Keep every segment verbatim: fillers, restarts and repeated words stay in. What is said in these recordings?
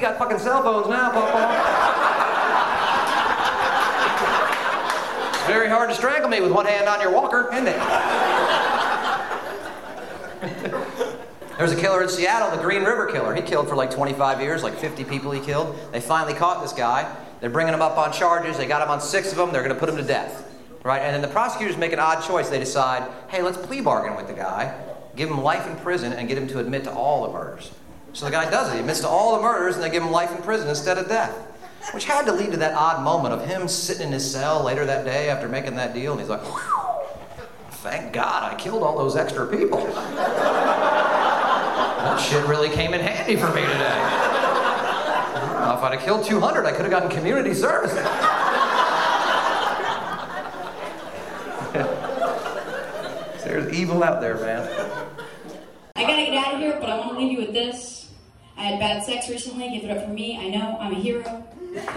got fucking cell phones now, Papa. It's very hard to strangle me with one hand on your walker, isn't it? There was a killer in Seattle, the Green River Killer. He killed for like twenty-five years, like fifty people he killed. They finally caught this guy. They're bringing him up on charges. They got him on six of them. They're going to put him to death. Right? And then the prosecutors make an odd choice. They decide, hey, let's plea bargain with the guy, give him life in prison, and get him to admit to all the murders. So the guy does it. He admits to all the murders, and they give him life in prison instead of death. Which had to lead to that odd moment of him sitting in his cell later that day after making that deal, and he's like, thank God I killed all those extra people. That shit really came in handy for me today. If I'd have killed two hundred, I could have gotten community service. There's evil out there, man. I gotta get out of here, but I want to leave you with this. I had bad sex recently. Give it up for me. I know, I'm a hero.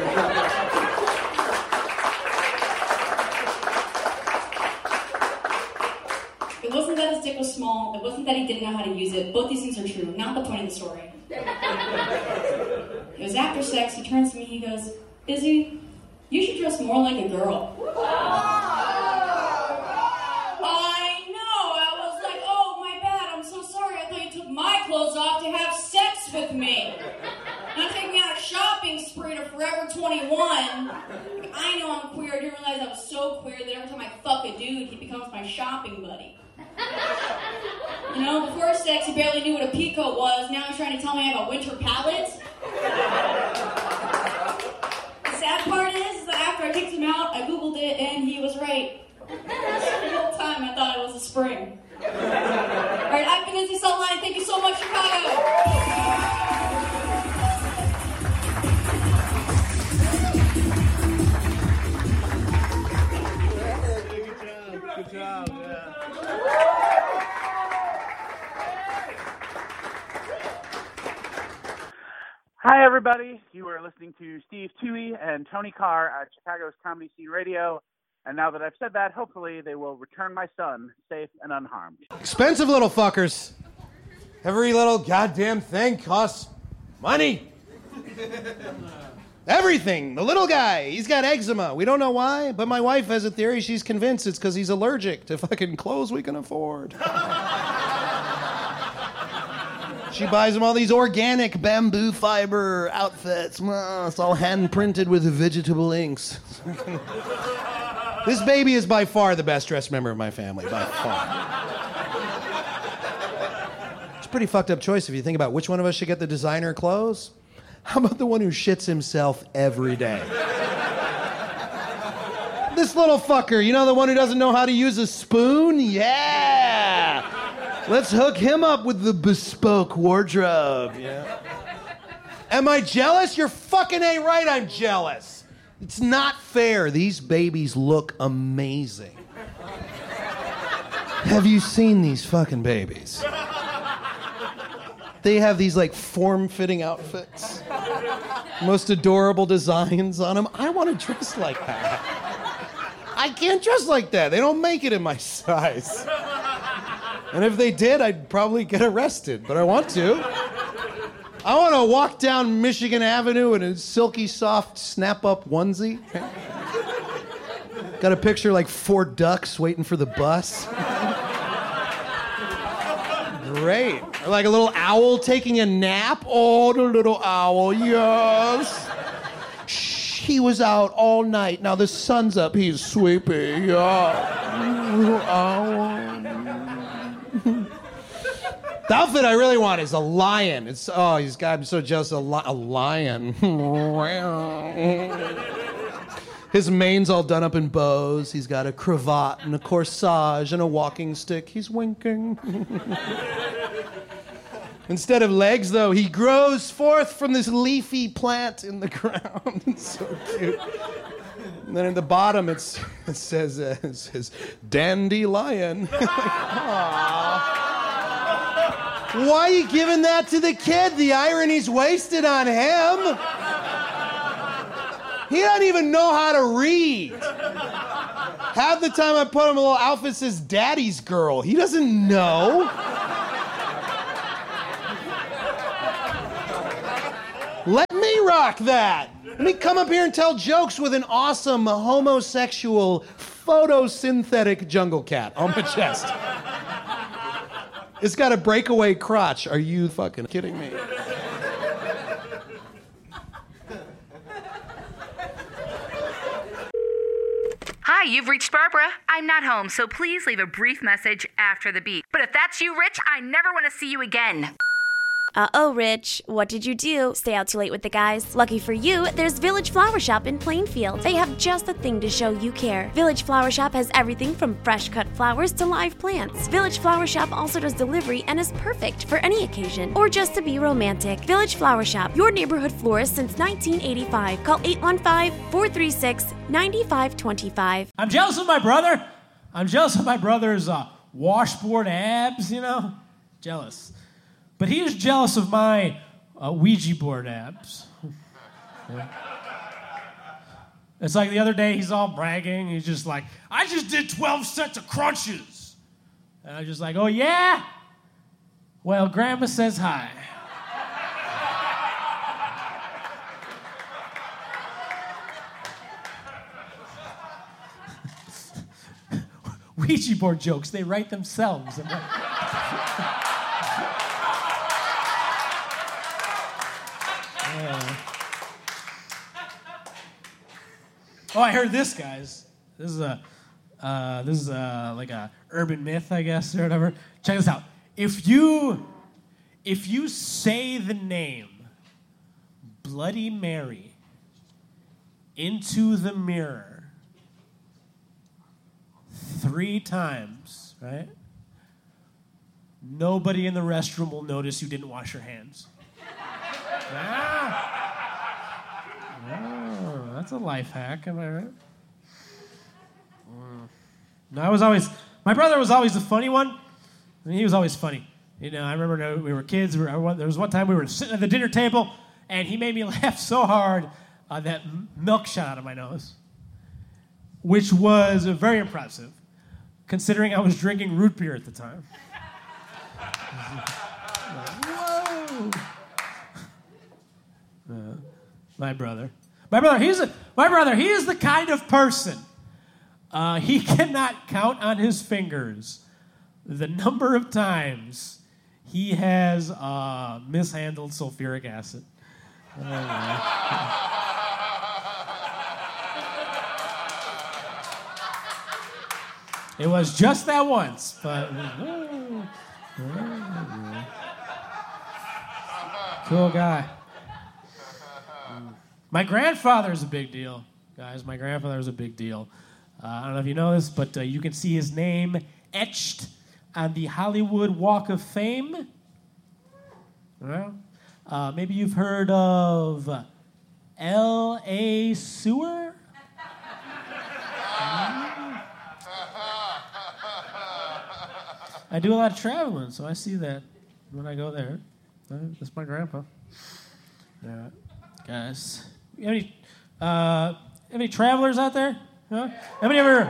It wasn't that his dick was small. It wasn't that he didn't know how to use it. Both these things are true. Not the point of the story. It was after sex. He turns to me. He goes, Izzy, you should dress more like a girl. I know. I was like, oh, my bad. I'm so sorry. I thought you took my clothes off to have sex with me. Not take me on a shopping spree to Forever twenty-one. Like, I know I'm queer. I didn't realize I was so queer that every time I fuck a dude, he becomes my shopping buddy. You know, before sex, he barely knew what a peacoat was. Now he's trying to tell me I have a winter palate. The sad part is, is that after I kicked him out, I Googled it, and he was right. The whole time, I thought it was a spring. All right, I've been Izzy Saltline. Thank you so much, Chicago. Good job, yeah. Hi, everybody. You are listening to Steve Toohey and Tony Carr at Chicago's Comedy Scene Radio. And now that I've said that, hopefully they will return my son safe and unharmed. Expensive little fuckers. Every little goddamn thing costs money. Everything. The little guy, he's got eczema. We don't know why, but my wife has a theory. She's convinced it's because he's allergic to fucking clothes we can afford. She buys him all these organic bamboo fiber outfits. It's all hand-printed with vegetable inks. This baby is by far the best-dressed member of my family, by far. It's a pretty fucked up choice if you think about which one of us should get the designer clothes. How about the one who shits himself every day? This little fucker, you know, the one who doesn't know how to use a spoon? Yeah! Let's hook him up with the bespoke wardrobe. Yeah. Am I jealous? You're fucking A right, I'm jealous. It's not fair. These babies look amazing. Have you seen these fucking babies? They have these like form-fitting outfits. Most adorable designs on them. I want to dress like that. I can't dress like that. They don't make it in my size. And if they did, I'd probably get arrested, but I want to. I want to walk down Michigan Avenue in a silky, soft, snap-up onesie. Got a picture like four ducks waiting for the bus. Great. Or like a little owl taking a nap. Oh, the little owl, yes. Shh, he was out all night. Now the sun's up, he's sleepy. Yeah. Little owl. The outfit I really want is a lion. It's oh, he's got. I'm so jealous. A, li- a lion. His mane's all done up in bows. He's got a cravat and a corsage and a walking stick. He's winking. Instead of legs, though, he grows forth from this leafy plant in the ground. It's so cute. And then at the bottom, it's, it says, uh, it says, dandelion. Aww. Why are you giving that to the kid? The irony's wasted on him. He doesn't even know how to read. Half the time I put him a little outfit that says daddy's girl. He doesn't know. Let me rock that. Let me come up here and tell jokes with an awesome homosexual photosynthetic jungle cat on my chest. It's got a breakaway crotch. Are you fucking kidding me? Hi, you've reached Barbara. I'm not home, so please leave a brief message after the beep. But if that's you, Rich, I never want to see you again. Uh-oh, Rich. What did you do? Stay out too late with the guys? Lucky for you, there's Village Flower Shop in Plainfield. They have just the thing to show you care. Village Flower Shop has everything from fresh-cut flowers to live plants. Village Flower Shop also does delivery and is perfect for any occasion or just to be romantic. Village Flower Shop, your neighborhood florist since nineteen eighty-five. Call eight one five, four three six, nine five two five. I'm jealous of my brother. I'm jealous of my brother's uh, washboard abs, you know? Jealous. But he is jealous of my uh, Ouija board abs. Yeah. It's like the other day, he's all bragging. He's just like, I just did twelve sets of crunches. And I was just like, oh, yeah? Well, Grandma says hi. Ouija board jokes, they write themselves. I'm like, Uh, oh, I heard this, guys. This is a, uh, this is a, like a urban myth, I guess, or whatever. Check this out. If you, if you say the name Bloody Mary into the mirror three times, right? Nobody in the restroom will notice you didn't wash your hands. Ah. Oh, that's a life hack, am I right? Mm. No, I was always, my brother was always the funny one. I mean, he was always funny. You know, I remember we were kids. We were, there was one time we were sitting at the dinner table, and he made me laugh so hard uh, that milk shot out of my nose, which was uh, very impressive, considering I was drinking root beer at the time. Whoa! Uh, my brother. My brother, he's a, my brother, he is the kind of person, uh, he cannot count on his fingers the number of times he has uh, mishandled sulfuric acid. Uh, it was just that once, but... Uh, uh, cool guy. My grandfather is a big deal, guys. My grandfather is a big deal. Uh, I don't know if you know this, but uh, you can see his name etched on the Hollywood Walk of Fame. Well, uh, maybe you've heard of L A Sewer? Mm. I do a lot of traveling, so I see that when I go there. Uh, that's my grandpa. Yeah, guys. You have any, uh, any travelers out there? Huh? Anybody ever?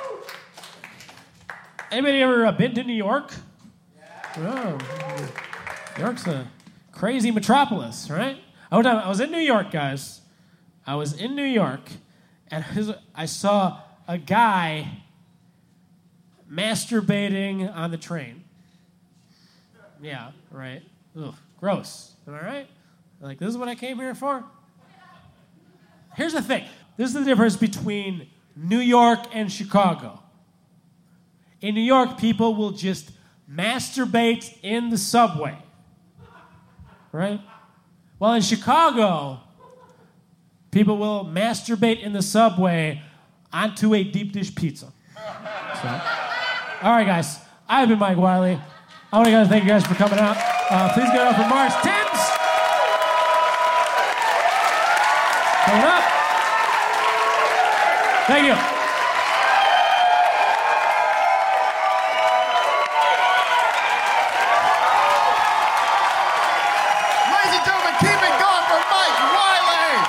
Anybody ever uh, been to New York? Oh, New York's a crazy metropolis, right? I was, I was in New York, guys. I was in New York, and his, I saw a guy masturbating on the train. Yeah, right. Ugh, gross. Am I right? Like, this is what I came here for? Here's the thing. This is the difference between New York and Chicago. In New York, people will just masturbate in the subway. Right? Well, in Chicago, people will masturbate in the subway onto a deep dish pizza. So, all right, guys. I've been Mike Wiley. I want to thank you guys for coming out. Uh, please give it up for Mars Thames. Coming up. Thank you. Ladies and gentlemen, keep it going for Mike Wiley.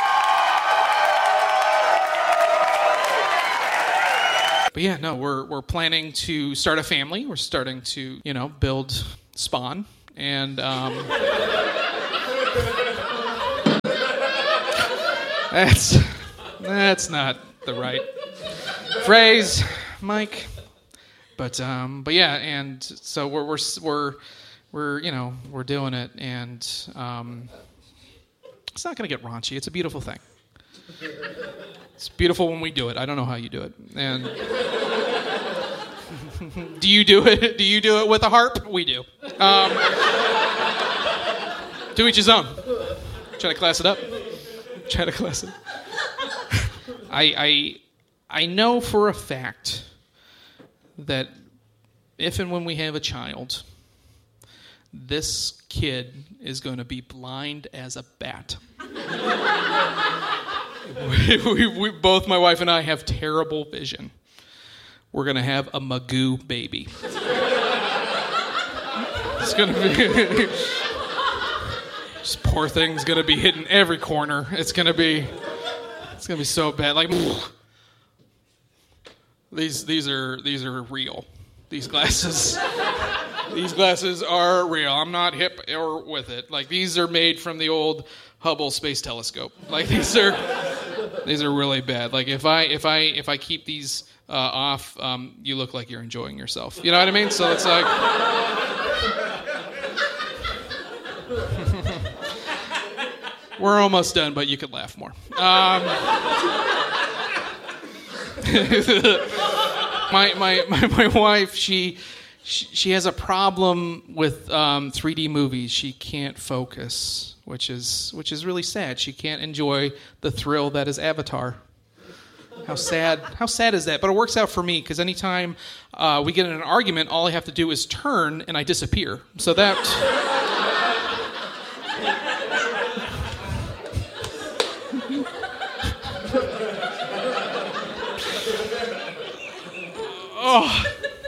But yeah, no, we're we're planning to start a family. We're starting to, you know, build spawn, and um, That's that's not the right phrase, Mike. But um, but yeah, and so we're we're we're we're you know we're doing it, and um, it's not going to get raunchy. It's a beautiful thing. It's beautiful when we do it. I don't know how you do it. And do you do it? Do you do it with a harp? We do. Um, to each his own. Try to class it up. Try to class it. I I I know for a fact that if and when we have a child, this kid is going to be blind as a bat. we, we, we, both my wife and I have terrible vision. We're going to have a Magoo baby. It's going to be... This poor thing's going to be hitting every corner. It's going to be... It's going to be so bad. Like... These these are these are real. These glasses, these glasses are real. I'm not hip or with it. Like these are made from the old Hubble Space Telescope. Like these are these are really bad. Like if I if I if I keep these uh, off, um, you look like you're enjoying yourself. You know what I mean? So it's like. We're almost done, but you could laugh more. Um, my, my my my wife, she she, she has a problem with um, three D movies. She can't focus, which is which is really sad. She can't enjoy the thrill that is Avatar. How sad! How sad is that? But it works out for me because anytime uh, we get in an argument, all I have to do is turn and I disappear. So that. Oh.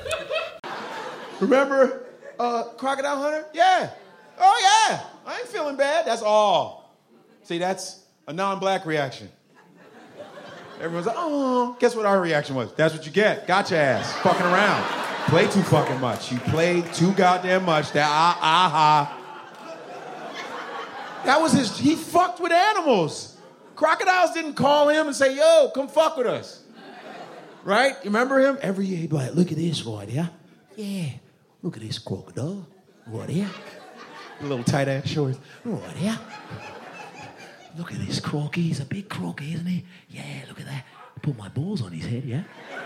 Remember uh, Crocodile Hunter? Yeah. Oh, yeah. I ain't feeling bad. That's all. See, that's a non-black reaction. Everyone's like, oh, guess what our reaction was? That's what you get. Gotcha ass. Fucking around. Play too fucking much. You play too goddamn much. That ah, ah, ah. That was his, he fucked with animals. Crocodiles didn't call him and say, yo, come fuck with us. Right? You remember him? Every year he'd be like, look at this right here. Yeah. Look at this crocodile. Right here. A little tight ass shorts. Right here. Look at this croaky. He's a big croaky, isn't he? Yeah, look at that. I put my balls on his head, yeah?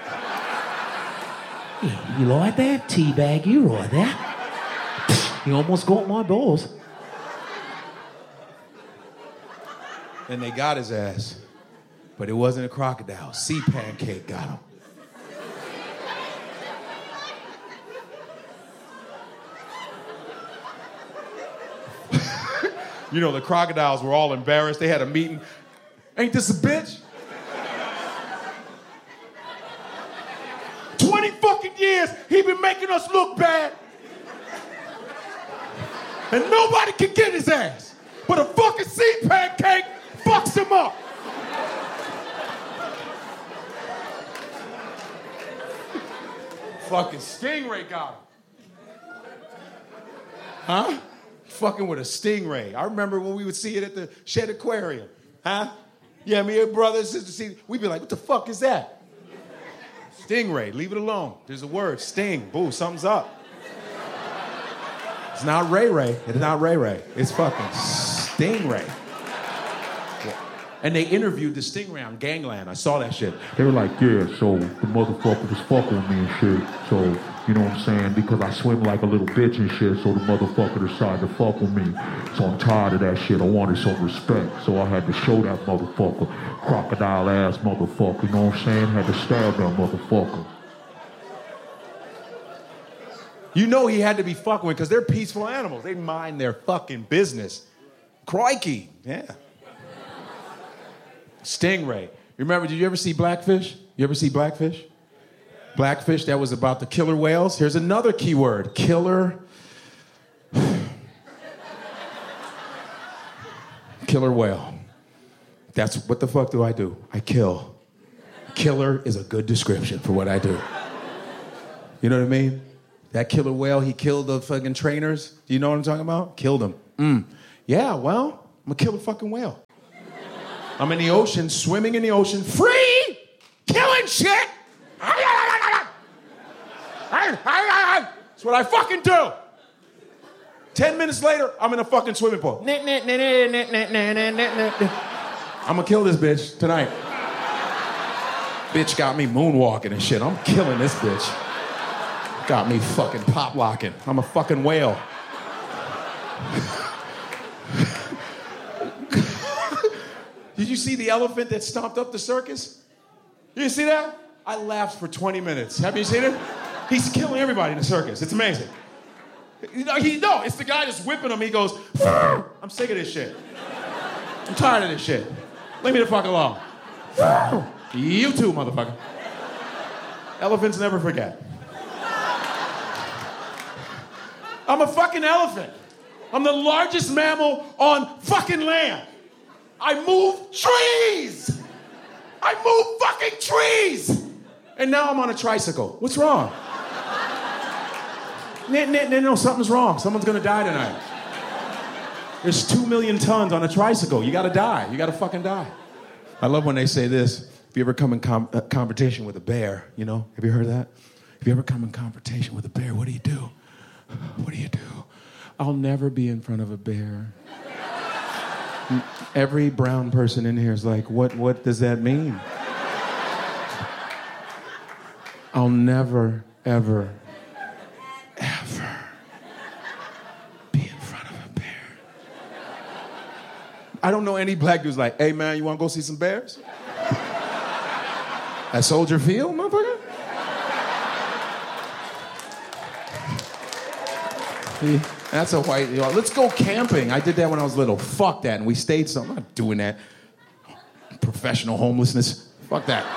Yeah, you like that? Teabag you right there. You almost got my balls. And they got his ass. But it wasn't a crocodile. Sea Pancake got him. You know, the crocodiles were all embarrassed. They had a meeting. Ain't this a bitch? twenty fucking years he been making us look bad. And nobody can get his ass. But a fucking Sea Pancake fucks him up. Fucking Stingray got him. Huh? Fucking with a Stingray. I remember when we would see it at the Shed Aquarium. Huh? Yeah, me and brothers, sisters, see, we'd be like, what the fuck is that? Stingray, leave it alone. There's a word, sting. Boo, something's up. It's not Ray Ray. It's not Ray Ray. It's fucking Stingray. And they interviewed the Stingray on Gangland. I saw that shit. They were like, yeah, so the motherfucker was fucking with me and shit. So, you know what I'm saying? Because I swim like a little bitch and shit, so the motherfucker decided to fuck with me. So I'm tired of that shit. I wanted some respect. So I had to show that motherfucker. Crocodile ass motherfucker, you know what I'm saying? Had to stab that motherfucker. You know he had to be fucking with because they're peaceful animals. They mind their fucking business. Crikey, yeah. Stingray. You remember, did you ever see Blackfish? You ever see Blackfish? Blackfish, that was about the killer whales. Here's another keyword, killer. Killer whale. That's, what the fuck do I do? I kill. Killer is a good description for what I do. You know what I mean? That killer whale, he killed the fucking trainers. Do you know what I'm talking about? Killed them. Mm. Yeah, well, I'm a killer fucking whale. I'm in the ocean, swimming in the ocean, free, killing shit. That's what I fucking do. Ten minutes later, I'm in a fucking swimming pool. I'm gonna kill this bitch tonight. Bitch got me moonwalking and shit. I'm killing this bitch. Got me fucking pop locking. I'm a fucking whale. Did you see the elephant that stomped up the circus? You see that? I laughed for twenty minutes. Have you seen it? He's killing everybody in the circus. It's amazing. He, he, no, it's the guy that's whipping him. He goes, I'm sick of this shit. I'm tired of this shit. Leave me the fuck alone. You too, motherfucker. Elephants never forget. I'm a fucking elephant. I'm the largest mammal on fucking land. I move trees. I move fucking trees. And now I'm on a tricycle. What's wrong? No, no, no, something's wrong. Someone's gonna die tonight. There's two million tons on a tricycle. You gotta die. You gotta fucking die. I love when they say this. If you ever come in com- uh, confrontation with a bear, you know, have you heard that? If you ever come in confrontation with a bear, what do you do? What do you do? I'll never be in front of a bear. Every brown person in here is like, what, what does that mean? I'll never, ever, ever be in front of a bear. I don't know any black dudes like, hey man, you wanna go see some bears? At Soldier Field, motherfucker? Yeah, that's a white, you know, let's go camping. I did that when I was little. Fuck that. And we stayed somewhere. I'm not doing that. Professional homelessness. Fuck that.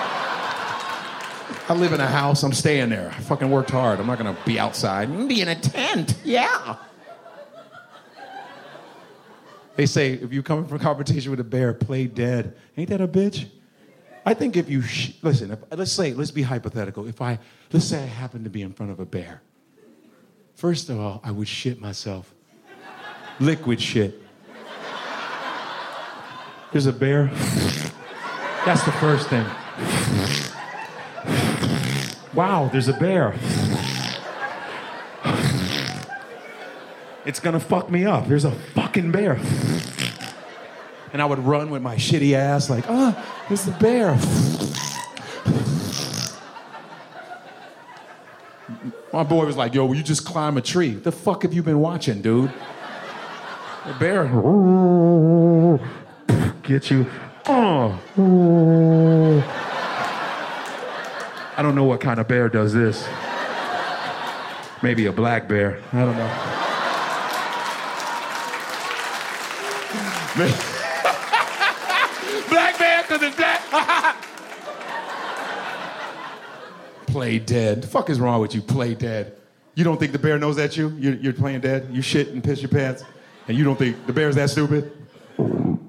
I live in a house. I'm staying there. I fucking worked hard. I'm not going to be outside. I'm going to be in a tent. Yeah. They say if you come from confrontation with a bear, play dead. Ain't that a bitch? I think if you, sh- listen, if, let's say, let's be hypothetical. If I, let's say I happen to be in front of a bear. First of all, I would shit myself. Liquid shit. There's a bear. That's the first thing. Wow, there's a bear. It's gonna fuck me up. There's a fucking bear. And I would run with my shitty ass like, ah, oh, there's the bear. My boy was like, yo, will you just climb a tree? The fuck have you been watching, dude? The bear. Get you. Oh. I don't know what kind of bear does this. Maybe a black bear. I don't know. Black bear because it's black. Play dead. The fuck is wrong with you? Play dead. You don't think the bear knows that you? You're, you're playing dead? You shit and piss your pants? And you don't think the bear's that stupid?